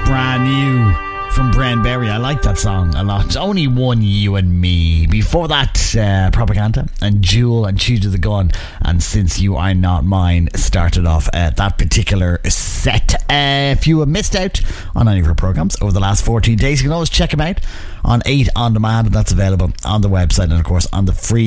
Brand new from Bren Berry. I like that song a lot. It's Only One You and Me. Before that, Propaganda and Jewel and Chew to the Gun and Since You Are Not Mine started off that particular set. If you have missed out on any of our programmes over the last 14 days, you can always check them out on 8 On Demand, and that's available on the website and of course on the free